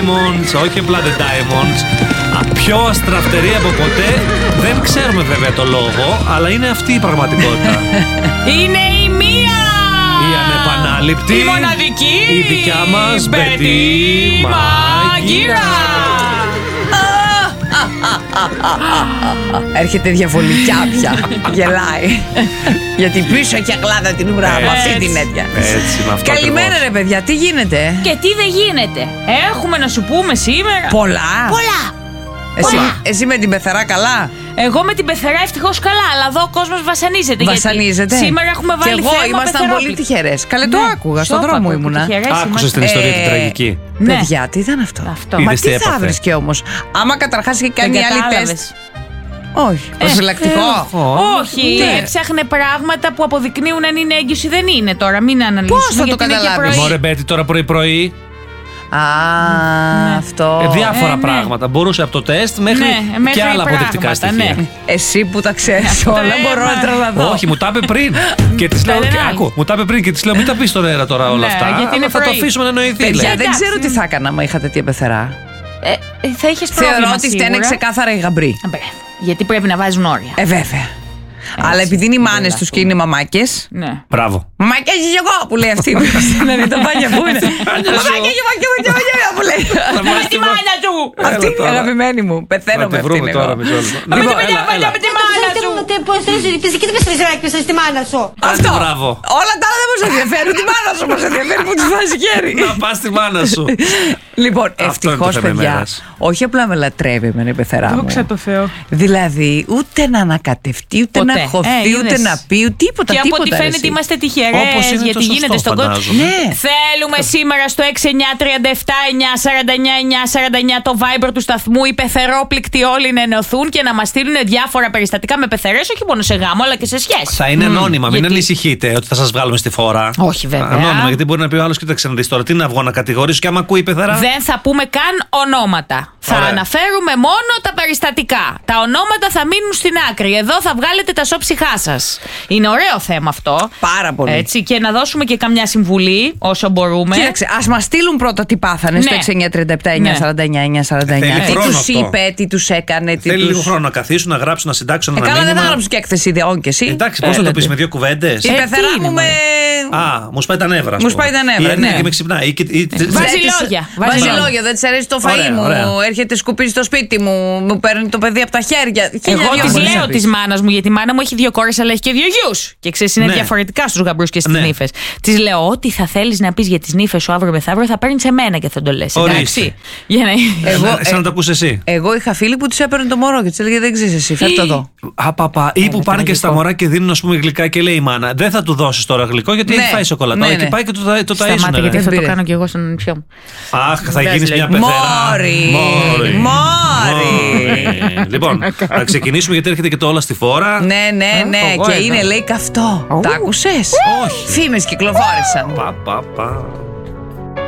Diamonds, όχι απλά The Diamonds. Πιο αστραφτερή από ποτέ. Δεν ξέρουμε βέβαια το λόγο, αλλά είναι αυτή η πραγματικότητα. Είναι η μία! Η ανεπανάληπτη, η μοναδική, η δικιά μας Μπετή Μάγειρα. Έρχεται διαβολικιά πια. Γελάει. Γιατί πίσω έχει αγλάδα την ουρά από αυτή την έτια. Καλημέρα ρε παιδιά, τι γίνεται? Και τι δεν γίνεται? Έχουμε να σου πούμε σήμερα πολλά. Εσύ με την πεθερά καλά? Εγώ με την πεθερά ευτυχώς καλά, αλλά εδώ ο κόσμος βασανίζεται. Βασανίζεται. Σήμερα έχουμε βάλει θέμα. Και εγώ ήμασταν πολύ τυχερές. Καλέ, το άκουγα, στον δρόμο ήμουνα. Άκουσες την ιστορία την τραγική? Παιδιά, τι ήταν αυτό? Μα τι θα βρίσκε όμως? Άμα καταρχάς είχε κάνει άλλη τεστ. Όχι. Προσφυλακτικό. Όχι. Έψαχνε πράγματα που αποδεικνύουν αν είναι έγκυος ή δεν είναι τώρα. Μην αναλύσουμε. Πώς θα το καταλάβεις? Μωρέ Μπέτη, τώρα πρωί-πρωί. Αυτό. Διάφορα πράγματα. Μπορούσε από το τεστ μέχρι και άλλα αποδεικτικά στοιχεία. Εσύ που τα ξέρεις όλα, μπορώ να τρελαθώ. Όχι, μου τα είπε πριν. Και της λέω, μου τα είπε πριν και της λέω, μην τα πεις στον αέρα τώρα όλα αυτά. Γιατί θα το αφήσουμε να εννοηθεί. Παιδιά, δεν ξέρω τι θα έκανα άμα είχα τέτοια πεθερά. Θα είχες πρόβλημα. Θεωρώ ότι φταίνε ξεκάθαρα οι γαμπροί. Γιατί πρέπει να βάζουν όρια. Βέβαια. Αλλά επειδή είναι οι μάνες τους και είναι μαμάκες. Ναι. Μπράβο. Μαμάκια και εγώ που λέει αυτή. Να είναι τα πάνια που είναι. Μαμάκια και εγώ που λέει. Με τη μάνα του. Αυτή είναι η αγαπημένη μου. Πεθαίνω με αυτήν. Με τη μάνα σου. Πώς θες, φυσική δεν πες τη μάνα σου. Αυτό. Μπράβο. Όλα τα άλλα δεν μας ενδιαφέρουν. Τη μάνα σου μας ενδιαφέρει που της βάζει χέρι. Να πας στη μάνα σου. Λοιπόν, ευτυχώς παιδιά, όχι απλά με λατρεύει εμένα η πεθερά μου. Δόξα τω Θεώ. Δηλαδή, ούτε να ανακατευτεί, ούτε να χωθεί, ούτε να πει, τίποτα. Και από ό,τι φαίνεται είμαστε τυχερές, γιατί γίνεται στον κόσμο. Θέλουμε σήμερα στο 6937-949-949 το Viber του σταθμού οι πεθερόπληκτοι όλοι να ενωθούν και να μας στείλουν διάφορα περιστατικά με πεθερές, όχι μόνο σε γάμο, αλλά και σε σχέση. Θα είναι ανώνυμα, μην ανησυχείτε ότι θα σας βγάλουμε στη φόρα. Όχι βέβαια. Ανώνυμα, γιατί μπορεί να πει ο άλλος, κοίταξε να δεις τώρα, τι να βγω να κατηγορήσω και άμα ακούει η πεθερά. Δεν θα πούμε καν ονόματα. Θα αναφέρουμε μόνο τα περιστατικά. Τα ονόματα θα μείνουν στην άκρη. Εδώ θα βγάλετε τα σώψυχά σας. Είναι ωραίο θέμα αυτό. Πάρα πολύ. Έτσι, και να δώσουμε και καμιά συμβουλή όσο μπορούμε. Κοίταξε, ας μας στείλουν πρώτα τι πάθανε στο 6937-949-949. Τι τους είπε, τι τους έκανε. Θέλει λίγο χρόνο να καθίσουν, να γράψουν, να συντάξουν ένα μήνυμα. Καλά, δεν θα γράψουν και έκθεση ιδεών κι εσύ. Εντάξει, πώς θα το πεις με δύο κουβέντες? Η πεθερά μου με. Μου σπάει τα νεύρα. Μου σπάει τα νεύρα. Ναι, και με ξυπνάει. Βάζει λόγια, δεν της αρέσει το φαΐ μου. Έρχεται σκουπίζει στο σπίτι μου, μου παίρνει το παιδί από τα χέρια. Εγώ της λέω της μάνας μου, γιατί η μάνα μου έχει 2 κόρες, αλλά έχει και 2 γιους. Και ξέρεις, είναι διαφορετικά στους γαμπρούς και στις νύφες. Της λέω, ό,τι θα θέλεις να πεις για τις νύφες σου αύριο μεθαύριο, θα παίρνεις εμένα και θα το λες. Εντάξει. Σαν να το ακούς εσύ. Εγώ είχα φίλη που της έπαιρνε το μωρό και της έλεγε δεν ξέρεις εσύ, φέρ' το εδώ. Ή που πάνε και στα μωρά και δίνουν, ας πούμε, γλυκά και λέει η μάνα, δεν θα του δώσεις τώρα γλυκό γιατί έχει φάει σοκολατό. Και πάει και το ταΐσουν. Σταμάτα, γιατί θα το κάνω και εγώ στον νηπιό μου. Αχ, θα γίνεις μια πεθερά. Μόρι. Λοιπόν, να ξεκινήσουμε γιατί έρχεται και το όλα στη φόρα. Ναι. Και είναι λέει καυτό. Τα άκουσες? Όχι. Φήμες κυκλοφόρησαν.